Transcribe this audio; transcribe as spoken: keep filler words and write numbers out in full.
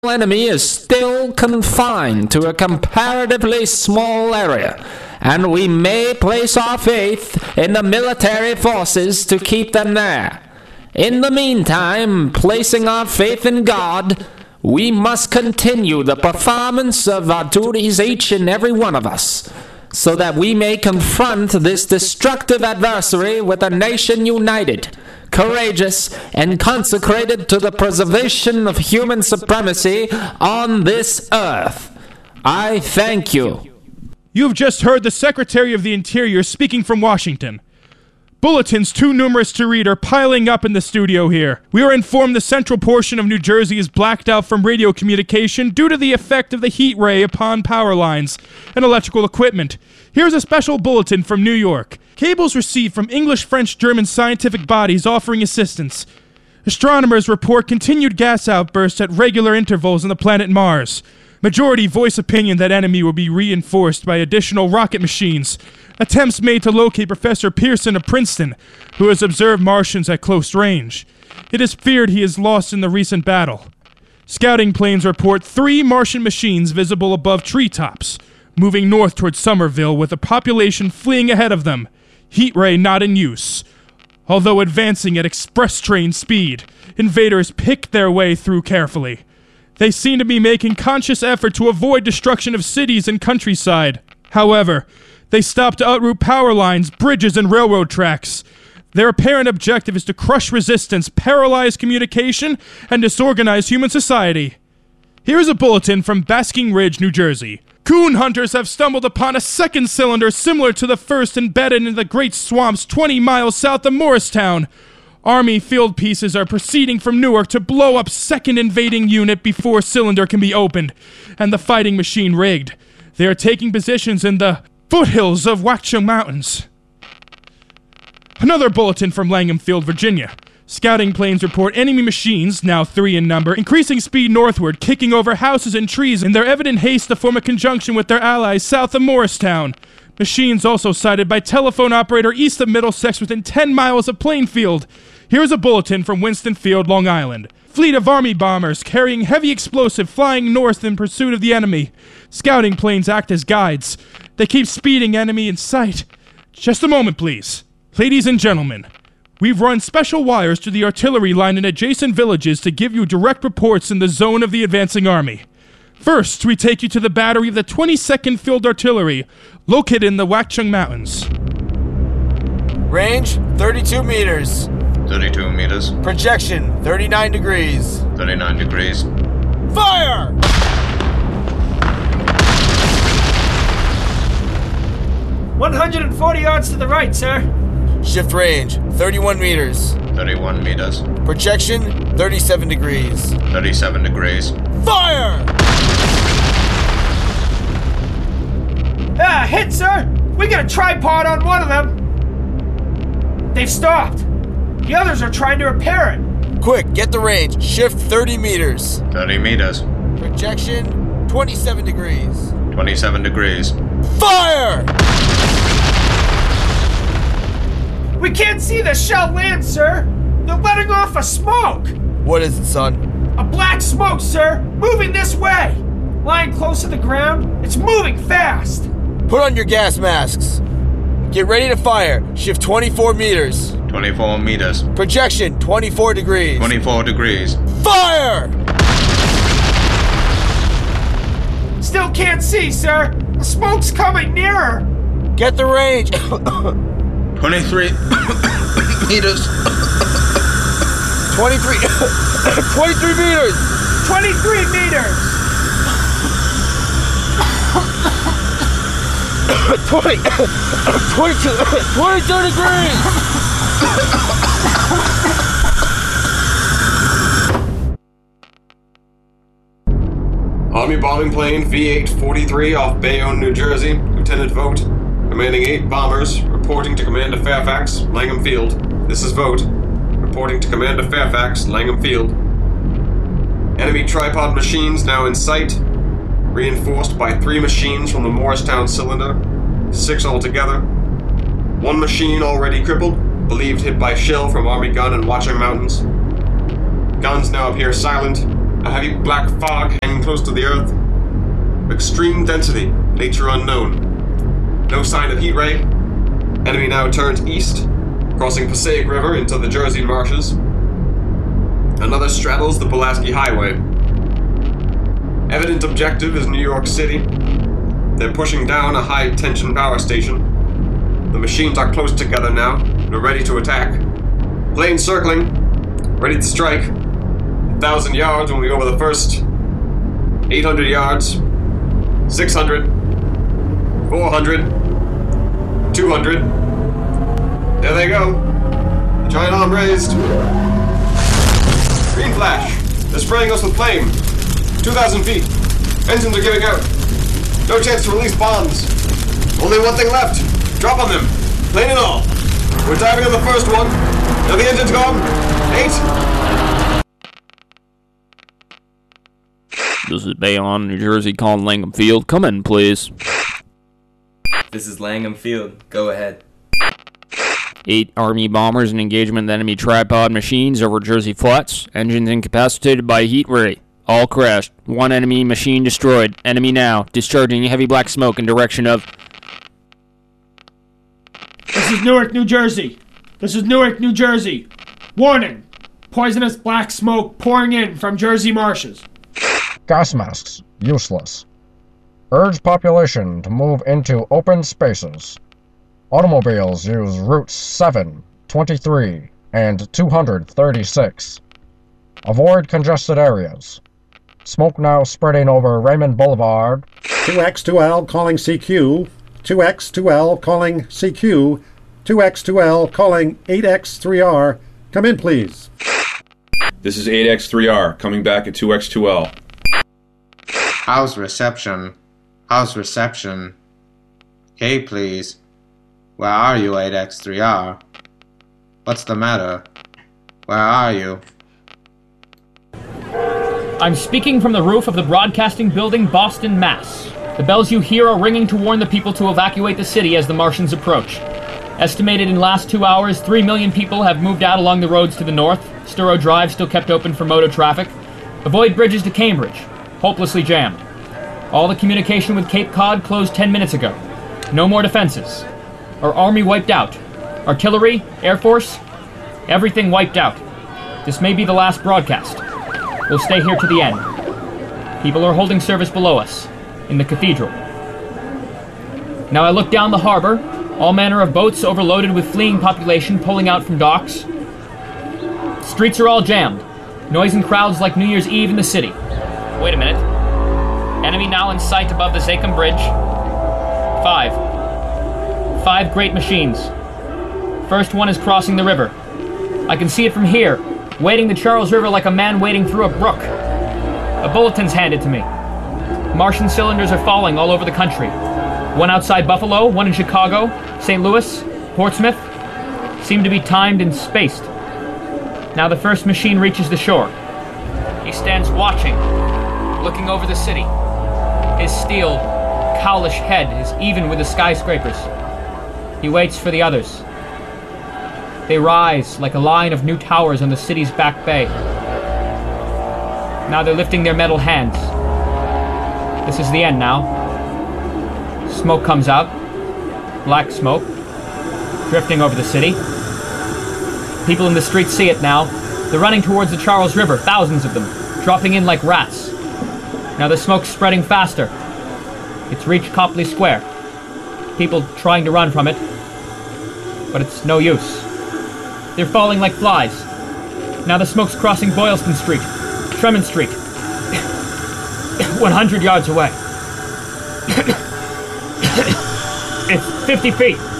enemy is still confined to a comparatively small area, and we may place our faith in the military forces to keep them there. In the meantime, placing our faith in God, we must continue the performance of our duties, each and every one of us, so that we may confront this destructive adversary with a nation united, courageous, and consecrated to the preservation of human supremacy on this earth. I thank you. You have just heard the Secretary of the Interior speaking from Washington. Bulletins too numerous to read are piling up in the studio here. We are informed the central portion of New Jersey is blacked out from radio communication due to the effect of the heat ray upon power lines and electrical equipment. Here's a special bulletin from New York. Cables received from English, French, German scientific bodies offering assistance. Astronomers report continued gas outbursts at regular intervals on the planet Mars. Majority voice opinion that enemy will be reinforced by additional rocket machines. Attempts made to locate Professor Pearson of Princeton, who has observed Martians at close range. It is feared he is lost in the recent battle. Scouting planes report three Martian machines visible above treetops, moving north towards Somerville with a population fleeing ahead of them. Heat ray not in use. Although advancing at express train speed, invaders pick their way through carefully. They seem to be making conscious effort to avoid destruction of cities and countryside. However, they stop to uproot power lines, bridges, and railroad tracks. Their apparent objective is to crush resistance, paralyze communication, and disorganize human society. Here is a bulletin from Basking Ridge, New Jersey. Coon hunters have stumbled upon a second cylinder similar to the first embedded in the great swamps twenty miles south of Morristown. Army field pieces are proceeding from Newark to blow up second invading unit before cylinder can be opened, and the fighting machine rigged. They are taking positions in the foothills of Watchung Mountains. Another bulletin from Langham Field, Virginia. Scouting planes report enemy machines, now three in number, increasing speed northward, kicking over houses and trees in their evident haste to form a conjunction with their allies south of Morristown. Machines also sighted by telephone operator east of Middlesex within ten miles of Plainfield. Here's a bulletin from Winston Field, Long Island. Fleet of Army bombers carrying heavy explosive flying north in pursuit of the enemy. Scouting planes act as guides. They keep speeding enemy in sight. Just a moment, please. Ladies and gentlemen, we've run special wires to the artillery line in adjacent villages to give you direct reports in the zone of the advancing army. First, we take you to the battery of the twenty-second Field Artillery, located in the Watchung Mountains. Range, thirty-two meters. thirty-two meters. Projection, thirty-nine degrees. thirty-nine degrees. Fire! one hundred forty yards to the right, sir. Shift range, thirty-one meters. thirty-one meters. Projection, thirty-seven degrees. thirty-seven degrees. Fire! Ah, hit, sir! We got a tripod on one of them. They've stopped. The others are trying to repair it. Quick, get the range. Shift thirty meters. thirty meters. Projection, twenty-seven degrees. twenty-seven degrees. Fire! We can't see the shell land, sir. They're letting off a smoke. What is it, son? A black smoke, sir. Moving this way. Lying close to the ground. It's moving fast. Put on your gas masks. Get ready to fire. Shift twenty-four meters. twenty-four meters. Projection, twenty-four degrees. twenty-four degrees. Fire! Still can't see, sir. The smoke's coming nearer. Get the range. twenty-three meters. twenty-three. twenty-three meters. twenty-three meters. twenty. twenty-two. twenty-two degrees. Army bombing plane V eight forty-three off Bayonne, New Jersey. Lieutenant Vogt, commanding eight bombers, reporting to Commander Fairfax, Langham Field. This is Vogt, reporting to Commander Fairfax, Langham Field. Enemy tripod machines now in sight, reinforced by three machines from the Morristown cylinder, six altogether. One machine already crippled, believed hit by shell from Army gun in Watchung Mountains. Guns now appear silent, A heavy black fog hanging close to the earth. Extreme density, nature unknown. No sign of heat ray. Enemy now turns east, crossing Passaic River into the Jersey marshes. Another straddles the Pulaski Highway. Evident objective is New York City. They're pushing down a high-tension power station. The machines are close together now. They're ready to attack. Plane circling, ready to strike. A thousand yards when we go over the first. Eight hundred yards. Six hundred. Four hundred. Two hundred. There they go. The giant arm raised. Green flash. They're spraying us with flame. Two thousand feet. Engines are giving out. No chance to release bombs. Only one thing left. Drop on them. Plane and all. We're diving on the first one. Now the engine's gone. Eight. This is Bayonne, New Jersey, calling Langham Field. Come in, please. This is Langham Field. Go ahead. Eight Army bombers in engagement with enemy tripod machines over Jersey Flats. Engines incapacitated by heat ray. All crashed. One enemy machine destroyed. Enemy now. Discharging heavy black smoke in direction of... This is Newark, New Jersey. This is Newark, New Jersey. Warning. Poisonous black smoke pouring in from Jersey marshes. Gas masks. Useless. Urge population to move into open spaces. Automobiles use routes seven, twenty-three, and two hundred thirty-six. Avoid congested areas. Smoke now spreading over Raymond Boulevard. two X two L calling C Q. two X two L calling C Q. two X two L calling eight X three R. Come in, please. This is eight X three R, coming back at two X two L. How's reception? How's reception? Hey, please. Where are you, eight X three R? What's the matter? Where are you? I'm speaking from the roof of the Broadcasting Building, Boston, Mass. The bells you hear are ringing to warn the people to evacuate the city as the Martians approach. Estimated in the last two hours, three million people have moved out along the roads to the north. Sturrow Drive still kept open for motor traffic. Avoid bridges to Cambridge. Hopelessly jammed. All the communication with Cape Cod closed ten minutes ago. No more defenses. Our army wiped out. Artillery, Air Force, everything wiped out. This may be the last broadcast. We'll stay here to the end. People are holding service below us, in the cathedral. Now I look down the harbor, all manner of boats overloaded with fleeing population pulling out from docks. Streets are all jammed. Noise and crowds like New Year's Eve in the city. Wait a minute. Enemy now in sight above the Zakim Bridge. Five. Five great machines. First one is crossing the river. I can see it from here, wading the Charles River like a man wading through a brook. A bulletin's handed to me. Martian cylinders are falling all over the country. One outside Buffalo, one in Chicago, Saint Louis, Portsmouth. Seem to be timed and spaced. Now the first machine reaches the shore. He stands watching, looking over the city. His steel, cowlish head is even with the skyscrapers. He waits for the others. They rise like a line of new towers on the city's back bay. Now they're lifting their metal hands. This is the end now. Smoke comes out. Black smoke. Drifting over the city. People in the streets see it now. They're running towards the Charles River, thousands of them, dropping in like rats. Now the smoke's spreading faster. It's reached Copley Square. People trying to run from it, but it's no use. They're falling like flies. Now the smoke's crossing Boylston Street, Tremont Street, one hundred yards away. It's fifty feet.